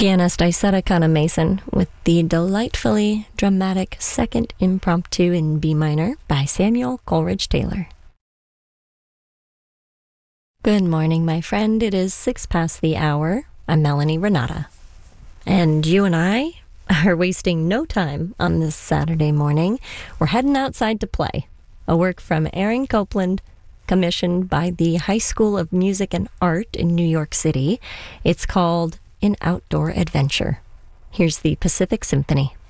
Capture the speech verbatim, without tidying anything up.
Pianist Isetta Kana Mason with the delightfully dramatic Second Impromptu in B minor by Samuel Coleridge Taylor. Good morning, my friend. It is six past the hour. I'm Melanie Renata. And you and I are wasting no time on this Saturday morning. We're heading outside to play. A work from Aaron Copland, commissioned by the High School of Music and Art in New York City. It's called An Outdoor Adventure. Here's the Pacific Symphony.